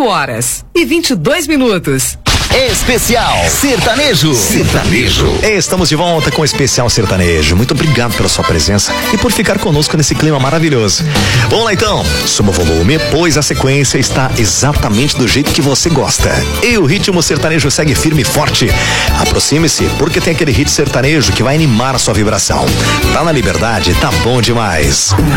5h22. Especial Sertanejo. Estamos de volta com o Especial Sertanejo. Muito obrigado pela sua presença e por ficar conosco nesse clima maravilhoso. Vamos lá então, suba o volume, pois a sequência está exatamente do jeito que você gosta. E o ritmo sertanejo segue firme e forte. Aproxime-se, porque tem aquele hit sertanejo que vai animar a sua vibração. Tá na Liberdade, tá bom demais.